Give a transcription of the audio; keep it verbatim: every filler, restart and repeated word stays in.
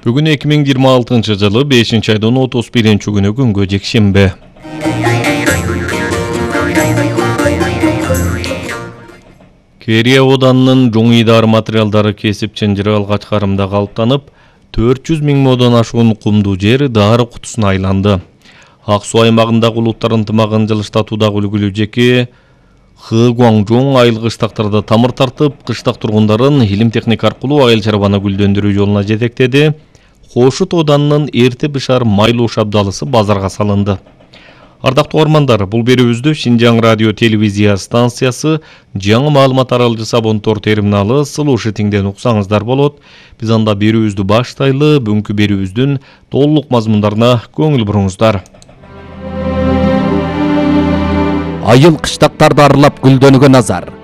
Бүгүн эки миң жыйырма алтынчы жылы бешинчи айдын отуз биринчи күнү күнгө жекшембе. Керия оданынын жоңуйдар материалдары кесип чынжыры алгач карымда калыптанып, төрт жүз миң модон ашуун кумдуу жер дары кутусуна айланды. Ак суу аймагындагы улуттар ынтымагын жылыштатуудагы үлгүлүү жеке Хы Гуаңжоң айыл кыштактарда тамыр тартып, кыштак тургундарын илим техника аркылуу айыл чарбаны гүлдөндүрүү жолуна жетектеди. Кошут оданынын эрте бышар майлуу шабдалысы базарга салынды. Ардактуу угармандар, бул берүүбүздү Шинжаң радио телевизия станциясы жаңы маалымат аралжы Сабонтор терминалы Слушатиңден уксаңыздар болот. Биз анда берүүбүздү баштайлы, бүгүнкү берүүбүздүн толук мазмундарына көңүл буруңуздар. Айыл кыштактарды аралап гүлдөнгөн Назар.